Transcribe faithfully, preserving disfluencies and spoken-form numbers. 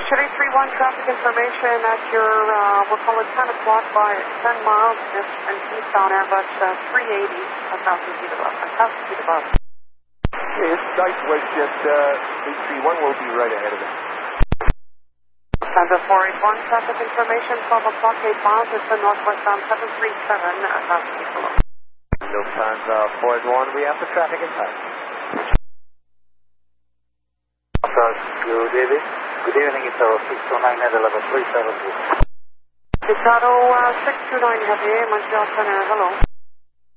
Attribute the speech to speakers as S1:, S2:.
S1: Chile three one, traffic information at your, uh, we'll call it ten o'clock by ten miles distance eastbound Airbus uh, three eighty, one thousand feet above, one thousand feet above.
S2: Okay, his sight was just uh, eight three one, we'll be right ahead of it.
S1: Lufthansa four eight one, traffic information, twelve o'clock, eight miles, it's the northwestbound seven three seven, one thousand feet below.
S3: Lufthansa four eight one, we have the traffic in sight. Good evening. Good evening, it's our six two nine at eleven three seven two.
S1: Chicago uh, six two nine Heavy, Montreal Center, hello.